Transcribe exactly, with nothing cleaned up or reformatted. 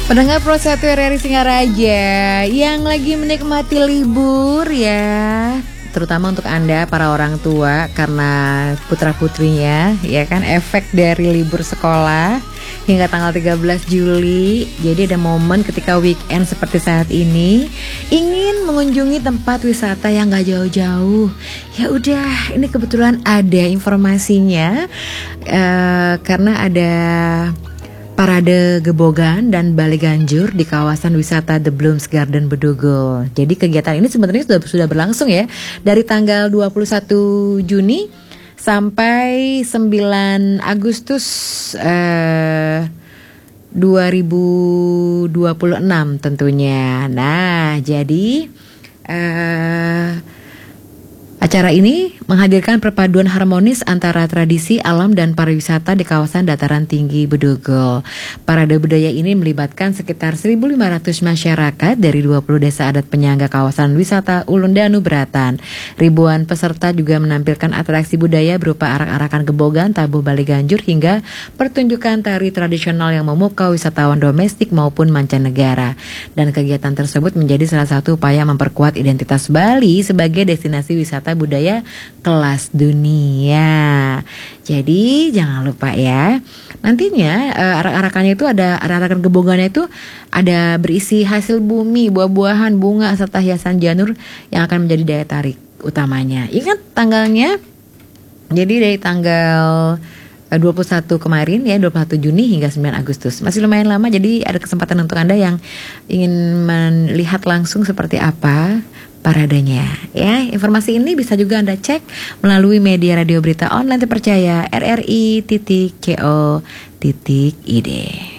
Pendengar Pro satu R R I Singaraja yang lagi menikmati libur ya, terutama untuk Anda para orang tua karena putra-putrinya ya kan, efek dari libur sekolah hingga tanggal tiga belas Juli. Jadi ada momen ketika weekend seperti saat ini ingin mengunjungi tempat wisata yang gak jauh-jauh. Ya udah, ini kebetulan ada informasinya uh, karena ada Parade Gebogan dan Balai Ganjur di kawasan wisata The Blooms Garden Bedugul. Jadi kegiatan ini sebenarnya sudah sudah berlangsung ya dari tanggal dua puluh satu Juni sampai sembilan Agustus eh, dua ribu dua puluh enam tentunya. Nah, jadi eh, acara ini menghadirkan perpaduan harmonis antara tradisi, alam, dan pariwisata di kawasan dataran tinggi Bedugul. Parade budaya ini melibatkan sekitar seribu lima ratus masyarakat dari dua puluh desa adat penyangga kawasan wisata Ulun Danu Beratan. Ribuan peserta juga menampilkan atraksi budaya berupa arak-arakan gebogan, tabuh Balai Ganjur, hingga pertunjukan tari tradisional yang memukau wisatawan domestik maupun mancanegara. Dan kegiatan tersebut menjadi salah satu upaya memperkuat identitas Bali sebagai destinasi wisata budaya kelas dunia. Jadi jangan lupa ya, nantinya uh, arak-arakannya itu ada arak-arakan gebogannya itu ada berisi hasil bumi, buah-buahan, bunga, serta hiasan janur yang akan menjadi daya tarik utamanya. Ingat tanggalnya, jadi dari tanggal dua puluh satu kemarin ya, dua puluh satu Juni hingga sembilan Agustus. Masih lumayan lama, jadi ada kesempatan untuk Anda yang ingin melihat langsung seperti apa paradenya ya. Informasi ini bisa juga Anda cek melalui media radio berita online terpercaya R R I titik co titik id.